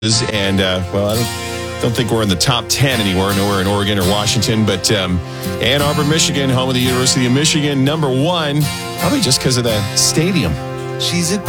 And, well, I don't think we're in the top 10 anywhere, nowhere in Oregon or Washington. But Ann Arbor, Michigan, home of the University of Michigan, number one, probably just because of that stadium. She's a